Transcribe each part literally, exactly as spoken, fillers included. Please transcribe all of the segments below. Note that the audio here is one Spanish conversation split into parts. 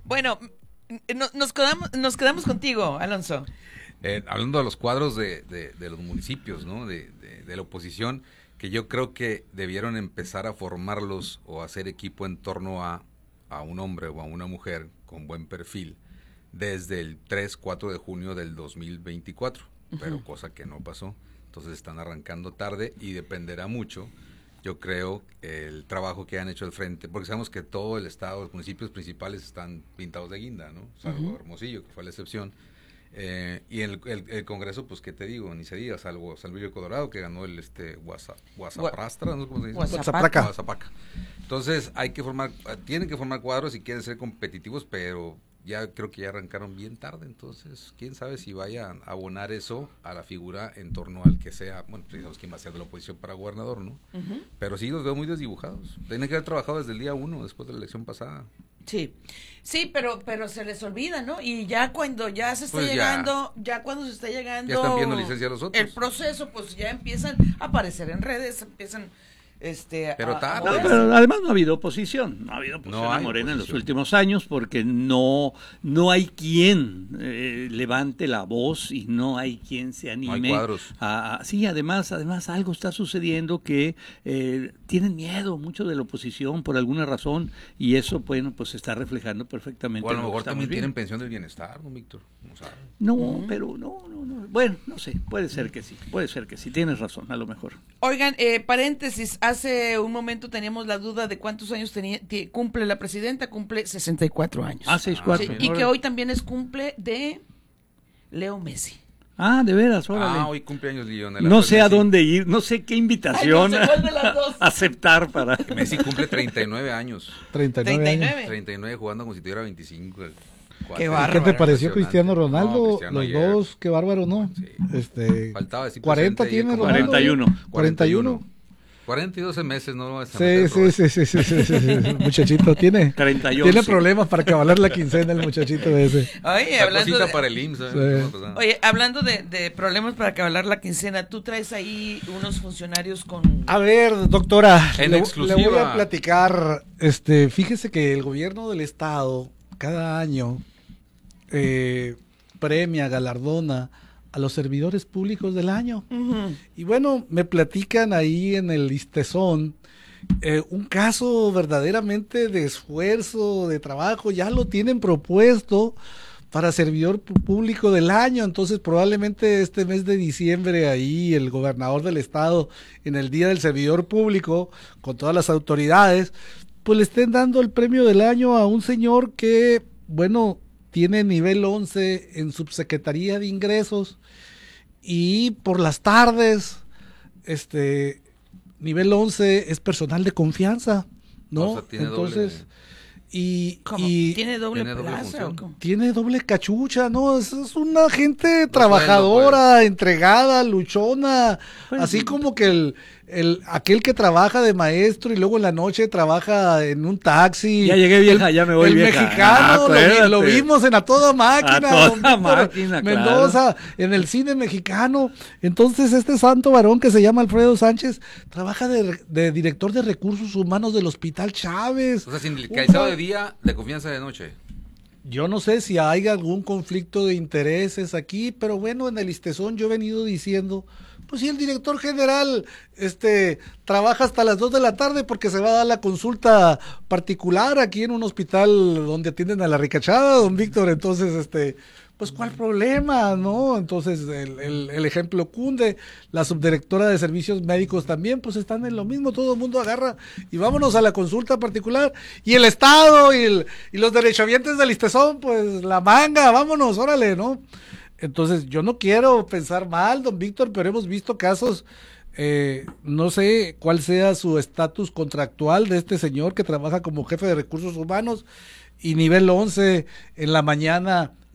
Bueno, no, nos, quedamos, nos quedamos contigo, Alonso. Eh, hablando de los cuadros de, de, de los municipios, ¿no? De, de, de la oposición, que yo creo que debieron empezar a formarlos o hacer equipo en torno a, a un hombre o a una mujer con buen perfil desde el tres, cuatro de junio del dos mil veinticuatro, uh-huh. pero cosa que no pasó. Entonces están arrancando tarde y dependerá mucho, yo creo, el trabajo que han hecho al frente, porque sabemos que todo el estado, los municipios principales están pintados de guinda, ¿no? Salvo uh-huh. Hermosillo, que fue la excepción. Eh, y el, el, el Congreso, pues, ¿qué te digo? Ni se diga, salvo San Luis Colorado, que ganó el este Guasaprastra, ¿no? ¿Cómo se dice? Guasapaca. Guasapaca. Entonces, hay que formar, tienen que formar cuadros si quieren ser competitivos, pero ya creo que ya arrancaron bien tarde, entonces, quién sabe si vayan a abonar eso a la figura en torno al que sea, bueno, pues sabemos quién va a ser de la oposición para gobernador, ¿no? Uh-huh. Pero sí los veo muy desdibujados. Tienen que haber trabajado desde el día uno, después de la elección pasada. Sí, sí, pero pero se les olvida, ¿no? Y ya cuando ya se está pues llegando, ya, ya cuando se está llegando, ya están viendo licencia a los otros. El proceso, pues ya empiezan a aparecer en redes, empiezan, este, pero, a, tarde. a no, pero además no ha habido oposición, no ha habido oposición no a Morena en los últimos años porque no no hay quien eh, levante la voz y no hay quien se anime. No hay cuadros. A, a, sí, además, además algo está sucediendo que eh, tienen miedo mucho de la oposición por alguna razón y eso, bueno, pues se está reflejando perfectamente. O a lo mejor lo también viendo. tienen pensión del bienestar, ¿no, Víctor? No sabe. No, uh-huh. pero no, no, no. Bueno, no sé, puede ser que sí, puede ser que sí, tienes razón, a lo mejor. Oigan, eh, paréntesis, hace un momento teníamos la duda de cuántos años tenía, t- cumple la presidenta, cumple sesenta y cuatro años. Ah, sesenta y cuatro. Sí, y que hoy también es cumple de Leo Messi. Ah, de veras, órale. Ah, hoy cumpleaños Lionel. No sé a dónde ir, no sé qué invitación Ay, no sé cuál de las dos. aceptar para... Messi cumple treinta y nueve años. treinta y nueve. treinta y nueve. treinta y nueve jugando como si tuviera veinticinco. Qué ¿Qué bárbaro. te pareció Cristiano Ronaldo? No, Cristiano Los ayer. dos, qué bárbaro, ¿no? Sí. Este, Faltaba decir cuarenta presente y tiene como- Ronaldo. cuarenta y uno. cuarenta y uno. cuarenta y doce meses, ¿no? Vas a Sí, meter, sí, Robert. sí, sí, sí, sí, sí, sí. Muchachito tiene, treinta y once. tiene problemas para cabalar la quincena el muchachito ese. Oye, Esa hablando cosita de, para el I M S S, ¿eh? Sí. oye, hablando de, de problemas para acabar la quincena, tú traes ahí unos funcionarios con... A ver, doctora, En le, exclusiva. le voy a platicar, este, fíjese que el gobierno del estado cada año eh, premia, galardona a los servidores públicos del año. Uh-huh. Y bueno, me platican ahí en el listezón eh, un caso verdaderamente de esfuerzo, de trabajo, ya lo tienen propuesto para servidor público del año, entonces probablemente este mes de diciembre ahí el gobernador del estado en el día del servidor público con todas las autoridades pues le estén dando el premio del año a un señor que bueno tiene nivel once en subsecretaría de ingresos y por las tardes este nivel once es personal de confianza, ¿no? O sea, tiene entonces doble... Y, ¿Cómo? y ¿Tiene doble ¿Tiene doble plaza función? o cómo? tiene doble cachucha, ¿no? Es, es una gente No trabajadora, sueldo, entregada, luchona, Pues, así como que el, el aquel que trabaja de maestro y luego en la noche trabaja en un taxi. Ya llegué vieja, el, ya me voy el vieja. mexicano, Ah, lo, vi- acuérdate. lo vimos en A Toda Máquina, A Toda don Víctor Máquina, Mendoza, en el cine mexicano. Entonces este santo varón que se llama Alfredo Sánchez trabaja de, de director de recursos humanos del Hospital Chávez. O sea, sindicalizado de día, de confianza de noche. Yo no sé si hay algún conflicto de intereses aquí, pero bueno, en el listezón yo he venido diciendo, pues si el director general este trabaja hasta las dos de la tarde porque se va a dar la consulta particular aquí en un hospital donde atienden a la ricachada, don Víctor, entonces este pues cuál problema, ¿no? Entonces el, el, el ejemplo cunde, la subdirectora de servicios médicos también, pues están en lo mismo, todo el mundo agarra y vámonos a la consulta particular, y el Estado y, el, y los derechohabientes del listezón, pues la manga, vámonos, órale, ¿no? Entonces yo no quiero pensar mal, don Víctor, pero hemos visto casos, eh, no sé cuál sea su estatus contractual de este señor que trabaja como jefe de recursos humanos y nivel once en la mañana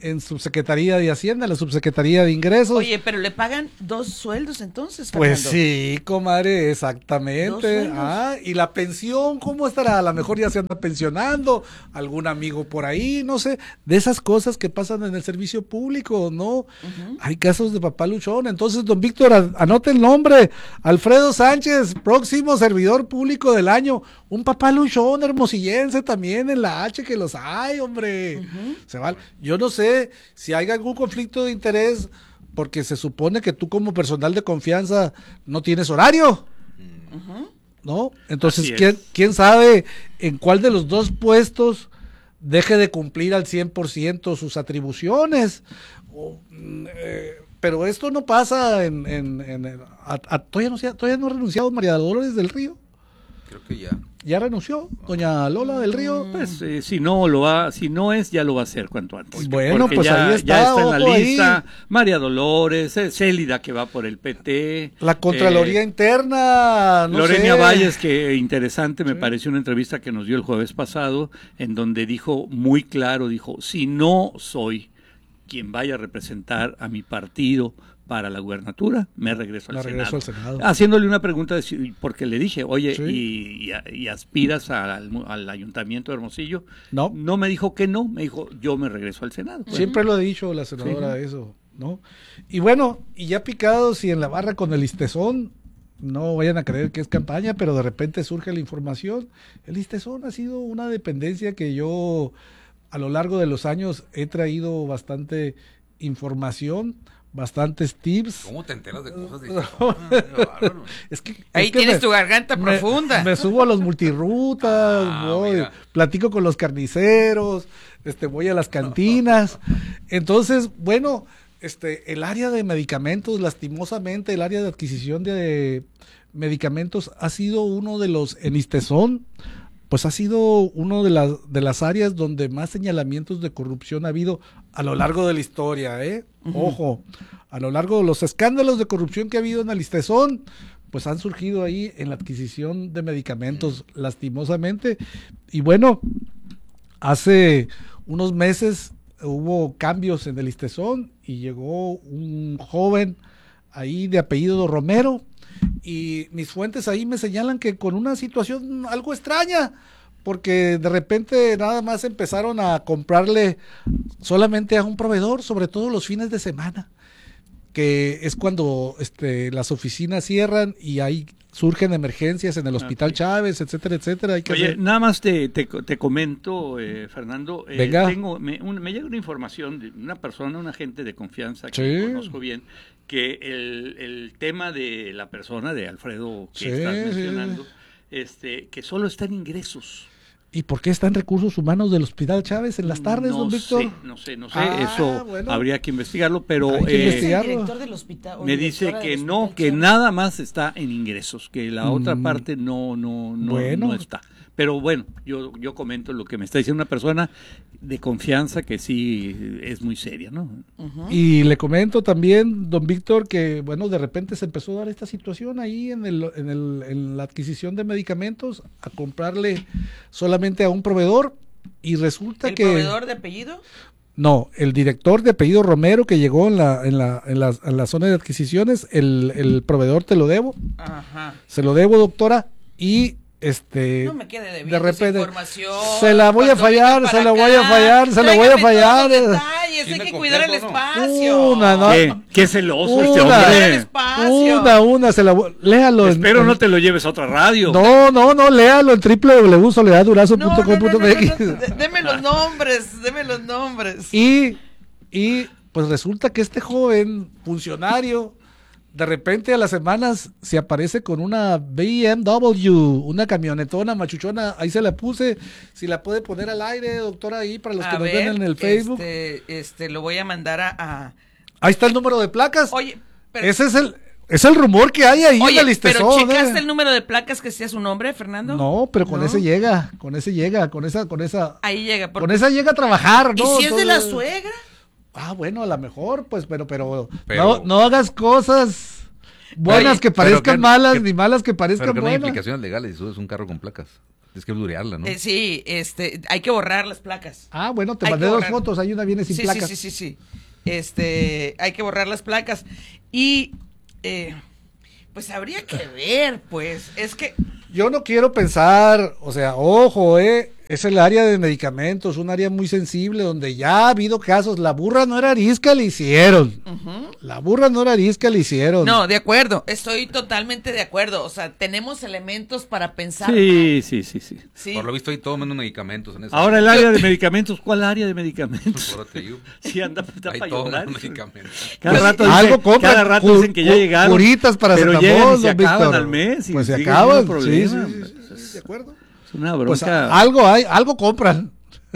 en subsecretaría de Hacienda, en la subsecretaría de Ingresos. Oye, pero le pagan dos sueldos entonces, Pues Fernando. sí, comadre, exactamente. Dos sueldos. Ah, y la pensión, ¿cómo estará? A lo mejor ya se anda pensionando, algún amigo por ahí, no sé, de esas cosas que pasan en el servicio público, ¿no? Uh-huh. Hay casos de papá luchón. Entonces, don Víctor, a- anote el nombre, Alfredo Sánchez, próximo servidor público del año, un papá luchón hermosillense también en la H, que los hay, hombre. Uh-huh. Se va. Yo no sé si hay algún conflicto de interés, porque se supone que tú como personal de confianza no tienes horario, uh-huh. ¿no? Entonces, ¿quién, ¿quién sabe en cuál de los dos puestos deje de cumplir al cien por ciento sus atribuciones? O, eh, pero esto no pasa en... en, en a, a, ¿todavía, no se, ¿Todavía no ha renunciado María Dolores del Río? Creo que ya. ¿Ya renunció doña Lola del Río? Pues eh, si no lo va, si no es, ya lo va a hacer cuanto antes. Bueno, porque pues ya, ahí está, ya está en la ojo lista. ahí. María Dolores, eh, Célida que va por el P T. La Contraloría eh, Interna, no Lorena sé. Valles, que interesante, me Sí. pareció una entrevista que nos dio el jueves pasado, en donde dijo muy claro, dijo, si no soy quien vaya a representar a mi partido para la gubernatura, me regreso al, Me Senado. regreso al Senado. Haciéndole una pregunta, de si- porque le dije, oye, Sí. y, y- y aspiras al, al ayuntamiento de Hermosillo? No. No me dijo que no, me dijo, yo me regreso al Senado. Siempre lo ha dicho la senadora Sí. eso, ¿no? Y bueno, y ya picados y en la barra con el Istezón, no vayan a creer que es campaña, pero de repente surge la información. El Istezón ha sido una dependencia que yo a lo largo de los años he traído bastante información, bastantes tips. ¿Cómo te enteras de cosas de Es que, Ahí es que tienes me- tu garganta me- profunda. Me subo a los multirrutas, Ah, voy, mira. platico con los carniceros, este, voy a las cantinas. Entonces, bueno, este, el área de medicamentos, lastimosamente, el área de adquisición de medicamentos ha sido uno de los, en Istezón, pues ha sido uno de las, de las áreas donde más señalamientos de corrupción ha habido a lo largo de la historia, ¿eh? Uh-huh. Ojo, a lo largo de los escándalos de corrupción que ha habido en el Istezón, pues han surgido ahí en la adquisición de medicamentos, uh-huh. lastimosamente. Y bueno, hace unos meses hubo cambios en el Istezón y llegó un joven ahí de apellido Romero, y mis fuentes ahí me señalan que con una situación algo extraña, porque de repente nada más empezaron a comprarle solamente a un proveedor, sobre todo los fines de semana, que es cuando este, las oficinas cierran y ahí surgen emergencias en el Hospital okay. Chávez, etcétera, etcétera. Hay que Oye, hacer... nada más te, te, te comento, eh, Fernando, eh, Venga. Tengo, me, un, me llega una información de una persona, un agente de confianza que sí. conozco bien, que el, el tema de la persona, de Alfredo, que sí, estás mencionando, sí. este, que solo está en ingresos. ¿Y por qué están recursos humanos del Hospital Chávez en las tardes, no don Víctor? Sé, no sé, no sé, ah, eso bueno. habría que investigarlo, pero Hay que eh, investigarlo. ¿Es el director del hospital? Me dice que no, hospital, que Chávez? nada más está en ingresos, que la Mm. otra parte no, no, no, Bueno. no está. Pero bueno, yo, yo comento lo que me está diciendo una persona de confianza que sí es muy seria, ¿no? Uh-huh. Y le comento también, don Víctor, que bueno, de repente se empezó a dar esta situación ahí en, el, en, el, en la adquisición de medicamentos, a comprarle solamente a un proveedor, y resulta ¿El que... proveedor de apellido? No, el director de apellido Romero que llegó en la, en la, en la, en la zona de adquisiciones, el, el proveedor te lo debo, Ajá. se lo debo, doctora, y... Este, no me quede de, de repente información. se la voy a fallar, se la voy a fallar, se la voy a fallar. Detalles, hay que cuidar el espacio. Una, no, ¿Qué? Qué celoso una, este hombre. Una, una, se la voy, léalo. Espero en, no te lo lleves a otra radio. No, no, no, léalo en doble u doble u doble u punto soledad durazo punto com punto m x. No, no, no, no, no, deme los nombres, deme los nombres. Y, y pues resulta que este joven funcionario de repente a las semanas se aparece con una B M W, una camionetona machuchona, ahí se la puse, si la puede poner al aire, doctora, ahí para los a que nos ver, ven en el Facebook. Este, este, lo voy a mandar a, a... Ahí está el número de placas. Oye, pero... Ese es el, es el rumor que hay ahí Oye, en el Istezón. pero ¿checaste ¿eh? el número de placas que sea su nombre, Fernando? No, pero con ¿No? ese llega, con ese llega, con esa, con esa... Ahí llega. Porque... Con esa llega a trabajar, ¿no? ¿Y si es de la Entonces... suegra? Ah, bueno, a lo mejor, pues, pero, pero, pero... No, no hagas cosas... buenas Oye, que parezcan que, malas, que, ni malas que parezcan pero que no hay buenas. implicaciones legales si subes un carro con placas. Es que blurearla, ¿no? Eh, sí, este, hay que borrar las placas. Ah, bueno, te Hay mandé que dos borrar. fotos, hay una viene sin sí, placas. Sí, sí, sí, sí. Este, hay que borrar las placas. Y, eh, pues habría que ver, pues, es que... Yo no quiero pensar, o sea, ojo, eh, es el área de medicamentos, un área muy sensible donde ya ha habido casos. La burra no era arisca, le hicieron. Uh-huh. La burra no era arisca, le hicieron. No, de acuerdo, estoy totalmente de acuerdo. O sea, tenemos elementos para pensar. Sí, sí, sí, sí. Sí. Por lo visto hay todo menos medicamentos en esa. Ahora el área de medicamentos, ¿cuál área de medicamentos? Por te digo. Sí, anda, anda Hay para todo llorar. menos medicamentos. Cada Yo- rato, Algo dice- compran, cada rato cu- dicen que ya cu- llegaron. curitas para pero Paracetamol, llegan y se don acaban Víctor. al mes. Y Pues se sigue acaban, siendo sí, problema. sí, sí, sí, sí, de acuerdo. Es una bronca. Pues a- algo hay, algo compran.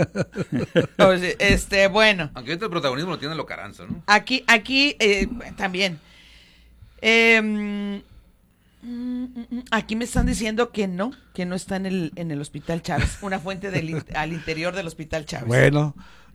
O sea, este, bueno, Aunque ahorita el protagonismo lo tiene Locaranza, ¿no? aquí, aquí eh, también. Eh, mm, mm, mm, aquí me están diciendo que no, que no está en el, en el Hospital Chávez. Una fuente del, in- al interior del Hospital Chávez. Bueno,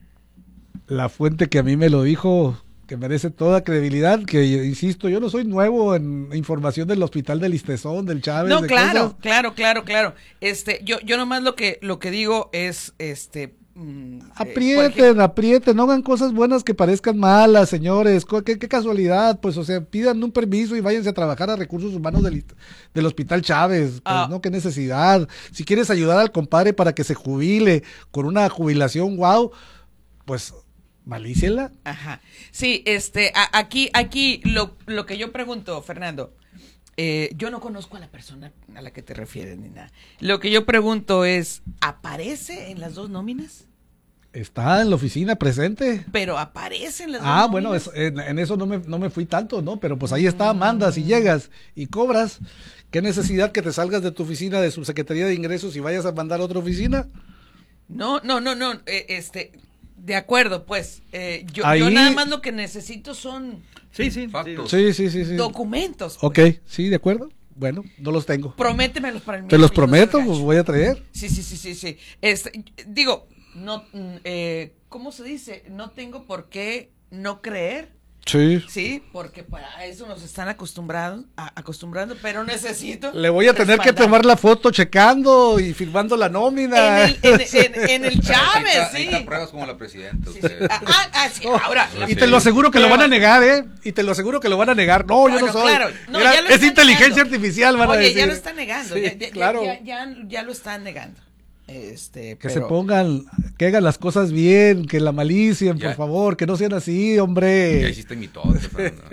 la fuente que a mí me lo dijo, que merece toda credibilidad, que insisto, yo no soy nuevo en información del hospital del Listezón, del Chávez. No, de claro, cosas. claro, claro, claro. Este, yo, yo nomás lo que, lo que digo es, este, mm, eh, por Aprieten, ejemplo, aprieten, no hagan cosas buenas que parezcan malas, señores. Co- Qué, qué casualidad, pues, o sea, pidan un permiso y váyanse a trabajar a recursos humanos del, del Hospital Chávez. Pues, Ah. no, qué necesidad. Si quieres ayudar al compadre para que se jubile con una jubilación, wow, pues, malíciela. Ajá. Sí, este, a- aquí, aquí lo, lo que yo pregunto, Fernando, eh, yo no conozco a la persona a la que te refieres ni nada. Lo que yo pregunto es, ¿aparece en las dos nóminas? Está en la oficina presente. Pero aparece en las dos Ah, bueno, nóminas. es- en, en eso no me, no me fui tanto, ¿no? Pero pues ahí está, mandas y llegas y cobras. ¿Qué necesidad que te salgas de tu oficina de subsecretaría de ingresos y vayas a mandar a otra oficina? No, no, no, no, eh, este, de acuerdo, pues, eh, yo, Ahí- yo nada más lo que necesito son Sí, sí. Factos. Sí, sí, sí, sí. documentos. pues. Ok, sí, de acuerdo. Bueno, no los tengo. Prométemelos para el Te los miércoles, no prometo, seas pues gacho. voy a traer. Sí, sí, sí, sí, sí. Este, digo, no, mm, eh, ¿cómo se dice? No tengo por qué no creer, Sí. sí, porque para eso nos están acostumbrados, a- acostumbrando, pero necesito. Le voy a tener que respaldar. tomar la foto checando y firmando la nómina. En el, en, en- en el Chávez, Ahí está- ahí sí. está pruebas como la presidenta. Sí, sí. usted. Ah, ah, ah, sí, ahora. Y Sí. te lo aseguro que lo van a Pruebas. negar, ¿eh? Y te lo aseguro que lo van a negar. No, yo Bueno, no soy. claro. No, Era- ya lo es están inteligencia negando. artificial, van a Oye, decir. ya lo están negando. Sí, ya, ya- claro. ya, ya, ya lo están negando. Este, Que pero- se pongan, que hagan las cosas bien, que la malicien, por Ya. favor, que no sean así, Ya hombre. hiciste mitote, Fernando.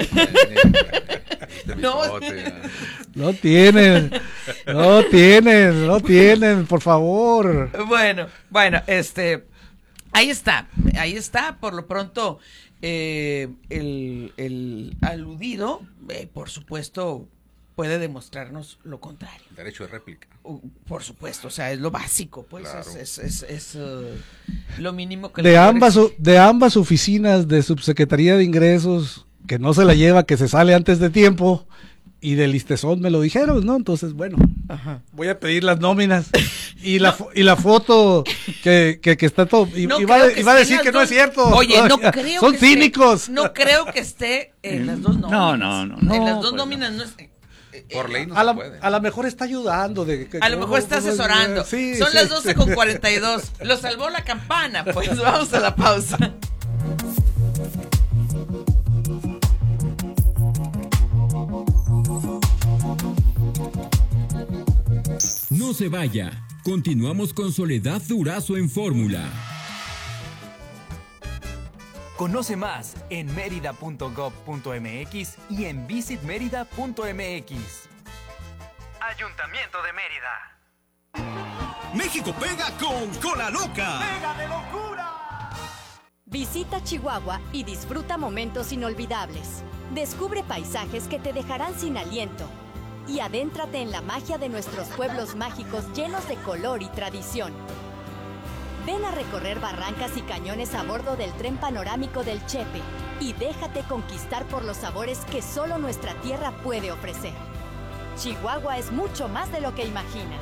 Hiciste No. mitote, ya. No tienen, no tienen, no tienen, por favor. Bueno, bueno, este, ahí está, ahí está, por lo pronto, eh, el, el aludido, eh, por supuesto, puede demostrarnos lo contrario. Derecho de réplica. Uh, Por supuesto, o sea, es lo básico, pues, Claro. es, es, es, es, uh, lo mínimo que... De le ambas, merece. de ambas oficinas de Subsecretaría de Ingresos, que no se la lleva, que se sale antes de tiempo, y del Listezón me lo dijeron, ¿no? Entonces, bueno, Ajá. voy a pedir las nóminas y la fo- y la foto que, que, que está todo y, No y va, creo a- que y va a esté en decir que las no dos- es cierto. Oye, no Todavía. creo Son que esté- cínicos. no creo que esté en las dos nóminas. No, no, no, no, En las dos pues nóminas no es... Por ley no a se la, puede. a lo mejor está ayudando. De, que- A lo mejor está asesorando. Sí, Son sí, las doce sí. con cuarenta y dos. Lo salvó la campana. Pues vamos a la pausa. No se vaya. Continuamos con Soledad Durazo en Fórmula. Conoce más en mérida punto gob punto mx y en visit mérida punto mx. Ayuntamiento de Mérida. México pega con Cola Loca. Visita Chihuahua y disfruta momentos inolvidables. Descubre paisajes que te dejarán sin aliento. Y adéntrate en la magia de nuestros pueblos mágicos llenos de color y tradición. Ven a recorrer barrancas y cañones a bordo del tren panorámico del Chepe y déjate conquistar por los sabores que solo nuestra tierra puede ofrecer. Chihuahua es mucho más de lo que imaginas.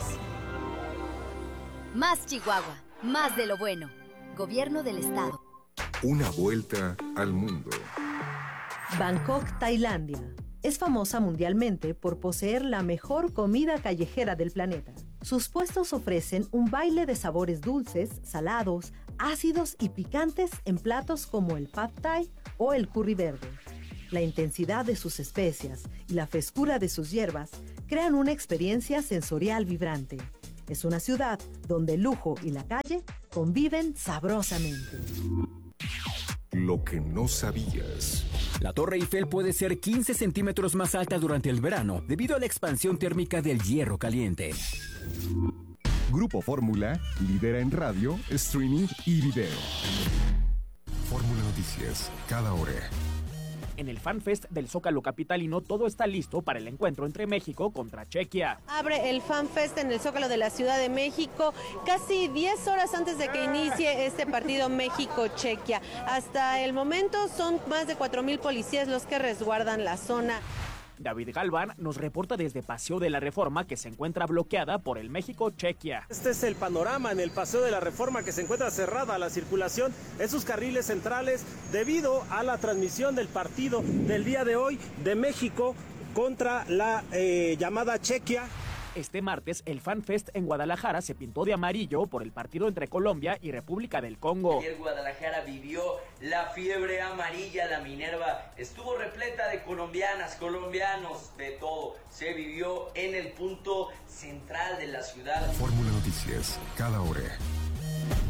Más Chihuahua, más de lo bueno. Gobierno del Estado. Una vuelta al mundo. Bangkok, Tailandia. es famosa mundialmente por poseer la mejor comida callejera del planeta. Sus puestos ofrecen un baile de sabores dulces, salados, ácidos y picantes en platos como el pad thai o el curry verde. La intensidad de sus especias y la frescura de sus hierbas crean una experiencia sensorial vibrante. Es una ciudad donde el lujo y la calle conviven sabrosamente. Lo que no sabías. La Torre Eiffel puede ser quince centímetros más alta durante el verano debido a la expansión térmica del hierro caliente. Grupo Fórmula lidera en radio, streaming y video. Fórmula Noticias, cada hora. En el FanFest del Zócalo capitalino todo está listo para el encuentro entre México contra Chequia. Abre el FanFest en el Zócalo de la Ciudad de México casi diez horas antes de que inicie este partido México-Chequia. Hasta el momento son más de cuatro mil policías los que resguardan la zona. David Galván nos reporta desde Paseo de la Reforma, que se encuentra bloqueada por el México-Chequia. Este es el panorama en el Paseo de la Reforma, que se encuentra cerrada la circulación en sus carriles centrales debido a la transmisión del partido del día de hoy de México contra la eh, llamada Chequia. Este martes, el FanFest en Guadalajara se pintó de amarillo por el partido entre Colombia y República del Congo. Ayer Guadalajara vivió la fiebre amarilla, la Minerva estuvo repleta de colombianas, colombianos, de todo. Se vivió en el punto central de la ciudad. Fórmula Noticias, cada hora.